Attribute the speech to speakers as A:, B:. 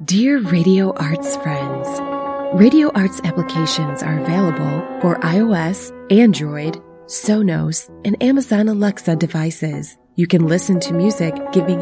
A: Dear Radio Arts friends, Radio Arts applications are available for iOS, Android, Sonos, and Amazon Alexa devices. You can listen to music giving